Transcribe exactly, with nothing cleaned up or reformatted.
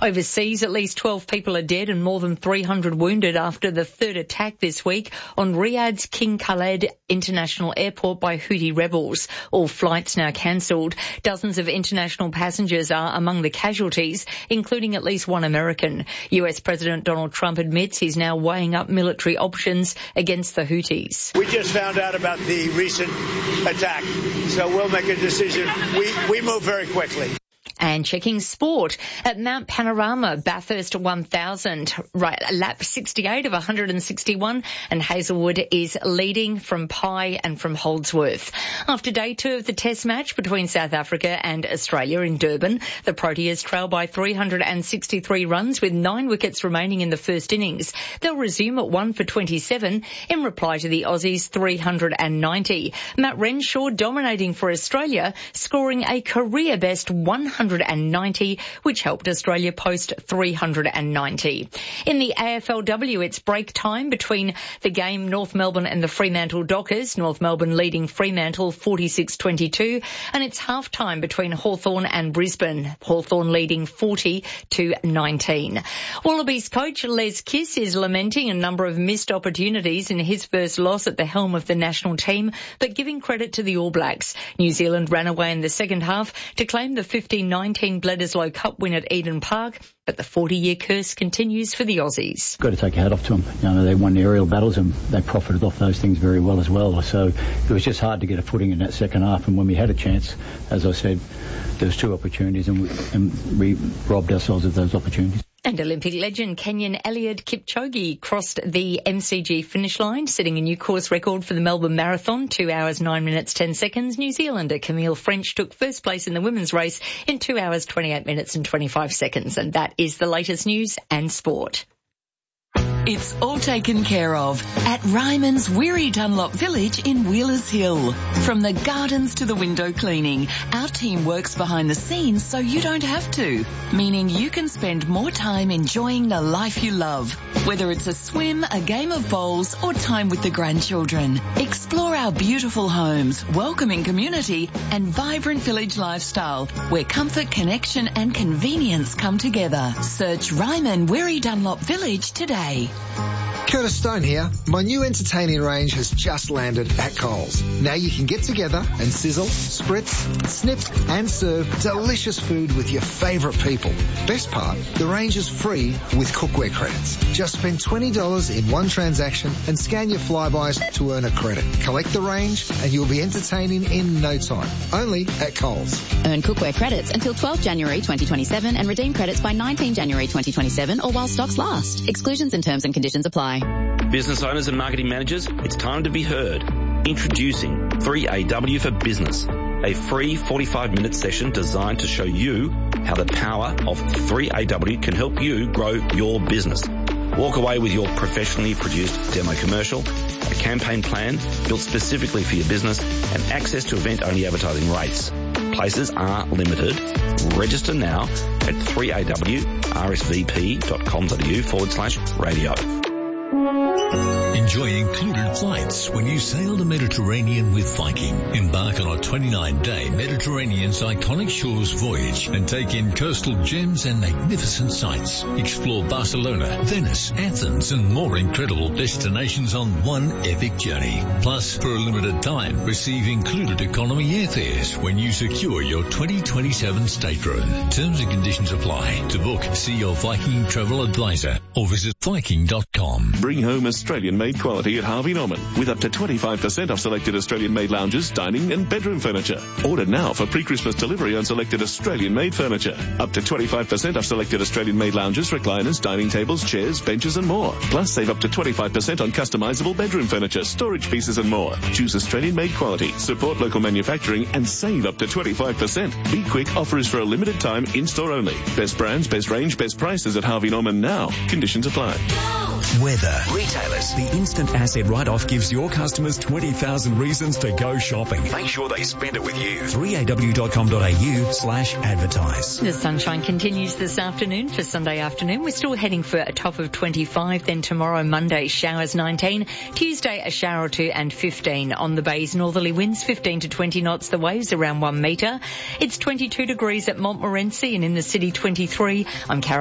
Overseas, at least twelve people are dead and more than three hundred wounded after the third attack this week on Riyadh's King Khaled International Airport by Houthi rebels. All flights now cancelled. Dozens of international passengers are among the casualties, including at least one American. U S President Donald Trump admits he's now weighing up military options against the Houthis. We just found out about the recent attack, so we'll make a decision. We, we move very quickly. And checking sport at Mount Panorama, Bathurst one thousand, right, lap sixty-eight of one hundred sixty-one, and Hazelwood is leading from Pye and from Holdsworth. After day two of the test match between South Africa and Australia in Durban, the Proteas trail by three hundred sixty-three runs with nine wickets remaining in the first innings. They'll resume at one for twenty-seven in reply to the Aussies' three hundred ninety. Matt Renshaw dominating for Australia, scoring a career best one hundred ninety, which helped Australia post three hundred ninety. In the A F L W, it's break time between the game North Melbourne and the Fremantle Dockers, North Melbourne leading Fremantle forty-six twenty-two, and it's half time between Hawthorn and Brisbane, Hawthorn leading forty to nineteen. Wallabies coach Les Kiss is lamenting a number of missed opportunities in his first loss at the helm of the national team, but giving credit to the All Blacks. New Zealand ran away in the second half to claim the fifteen nineteen Bledisloe Cup win at Eden Park, but the forty-year curse continues for the Aussies. Got to take a hat off to them. You know, they won the aerial battles and they profited off those things very well as well. So it was just hard to get a footing in that second half. And when we had a chance, as I said, there was two opportunities and we, and we robbed ourselves of those opportunities. And Olympic legend Kenyan Eliud Kipchoge crossed the M C G finish line, setting a new course record for the Melbourne Marathon, two hours, nine minutes, ten seconds. New Zealander Camille French took first place in the women's race in two hours, twenty-eight minutes and twenty-five seconds. And that is the latest news and sport. It's all taken care of at Ryman's Weary Dunlop Village in Wheelers Hill. From the gardens to the window cleaning, our team works behind the scenes so you don't have to, meaning you can spend more time enjoying the life you love. Whether it's a swim, a game of bowls, or time with the grandchildren. Explore our beautiful homes, welcoming community, and vibrant village lifestyle, where comfort, connection, and convenience come together. Search Ryman Weary Dunlop Village today. Curtis Stone here. My new entertaining range has just landed at Coles. Now you can get together and sizzle, spritz, snip and serve delicious food with your favourite people. Best part, the range is free with cookware credits. Just spend twenty dollars in one transaction and scan your flybys to earn a credit. Collect the range and you'll be entertaining in no time. Only at Coles. Earn cookware credits until twelfth January twenty twenty-seven and redeem credits by nineteenth January twenty twenty-seven or while stocks last. Exclusions and terms and conditions apply. Business owners and marketing managers, it's time to be heard. Introducing three A W for Business, a free forty-five minute session designed to show you how the power of three A W can help you grow your business. Walk away with your professionally produced demo commercial, a campaign plan built specifically for your business, and access to event-only advertising rates. Places are limited. Register now at three A W R S V P dot com dot a u forward slash radio. Enjoy included flights when you sail the Mediterranean with Viking. Embark on a twenty-nine day Mediterranean's iconic shores voyage and take in coastal gems and magnificent sights. Explore Barcelona, Venice, Athens and more incredible destinations on one epic journey. Plus, for a limited time, receive included economy airfares when you secure your twenty twenty-seven stateroom. Terms and conditions apply. To book, see your Viking travel advisor or visit viking dot com. Bring home Australian-made quality at Harvey Norman with up to twenty-five percent off selected Australian-made lounges, dining and bedroom furniture. Order now for pre-Christmas delivery on selected Australian-made furniture. Up to twenty-five percent off selected Australian-made lounges, recliners, dining tables, chairs, benches and more. Plus save up to twenty-five percent on customizable bedroom furniture, storage pieces and more. Choose Australian-made quality, support local manufacturing and save up to twenty-five percent. Be quick, offer is for a limited time, in-store only. Best brands, best range, best prices at Harvey Norman now. Conditions apply. Weather. Retailers. The instant asset write-off gives your customers twenty thousand reasons to go shopping. Make sure they spend it with you. three A W dot com dot a u slash advertise. The sunshine continues this afternoon for Sunday afternoon. We're still heading for a top of twenty-five. Then tomorrow, Monday, showers nineteen. Tuesday, a shower or two and fifteen. On the bay's northerly winds, fifteen to twenty knots. The waves around one metre. It's twenty-two degrees at Montmorency and in the city twenty-three. I'm Carol.